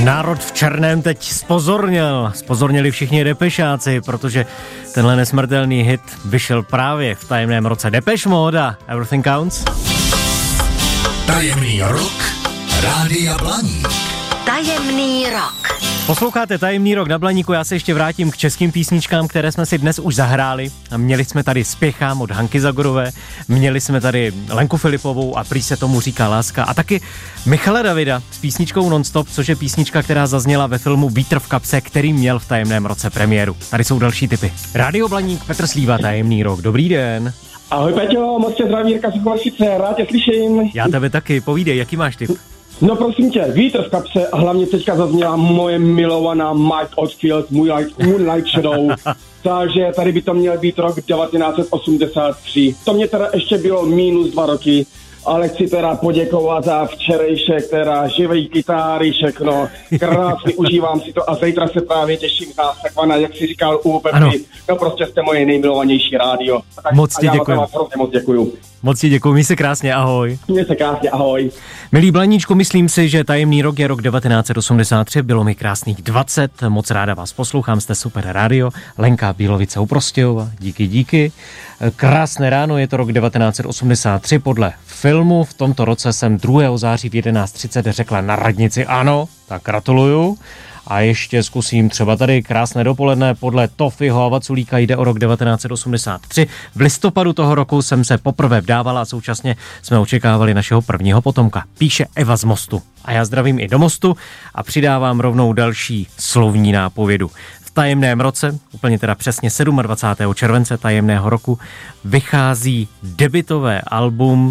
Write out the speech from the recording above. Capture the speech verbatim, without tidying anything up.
Národ v černém teď spozorněl, spozorněli všichni Depešáci, protože tenhle nesmrtelný hit vyšel právě v tajemném roce. Depeche Mode a Everything Counts. Tajemný rok Rádia Blaník. Tajemný rok. Posloucháte Tajemný rok na Blaníku, já se ještě vrátím k českým písničkám, které jsme si dnes už zahráli. Měli jsme tady Spěchám od Hanky Zagorové, měli jsme tady Lenku Filipovou a prý se tomu říká láska a taky Michala Davida s písničkou Nonstop, což je písnička, která zazněla ve filmu Vítr v kapse, který měl v tajemném roce premiéru. Tady jsou další tipy. Rádio Blaník, Petr Slíva, Tajemný rok, dobrý den. Ahoj Peťo, moc tě zdraví Jirka Suchovačice, rád tě slyším. Já tebe taky, povídej, jaký máš tip? No prosím tě, Vítr v kapse a hlavně teďka zazněla moje milovaná Mike Oldfield, Moonlight, Moonlight Shadow. Takže tady by to měl být rok devatenáct set osmdesát tři. To mě teda ještě bylo minus dva roky, ale chci teda poděkovat za včerejšek, teda živý kytáry, všechno. Krásně užívám si to a zítra se právě těším na takvaná, jak jsi říkal u Pepy. No prostě jste moje nejmilovanější rádio. Tak, moc ti děkuju. Moc děkuju. Moc ti děkuju, měj se krásně, ahoj. Měj se krásně, ahoj. Milí Blaníčku, myslím si, že tajemný rok je rok devatenáct set osmdesát tři, bylo mi krásných dvacet, moc ráda vás poslouchám, jste super rádio, Lenka Bílovice u Prostějova, díky, díky. Krásné ráno, je to rok devatenáct set osmdesát tři, podle filmu, v tomto roce jsem druhého září v jedenáct třicet řekla na radnici ano, tak gratuluju. A ještě zkusím třeba tady krásné dopoledne, podle Tofiho a Vaculíka jde o rok devatenáct set osmdesát tři. V listopadu toho roku jsem se poprvé vdávala a současně jsme očekávali našeho prvního potomka. Píše Eva z Mostu. A já zdravím i do Mostu a přidávám rovnou další slovní nápovědu. V tajemném roce, úplně teda přesně dvacátého sedmého července tajemného roku, vychází debutové album